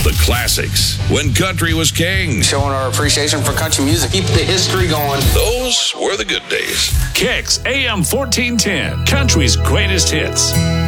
The classics, when country was king. Showing our appreciation for country music. Keep the history going. Those were the good days. Kicks AM 1410, country's greatest hits.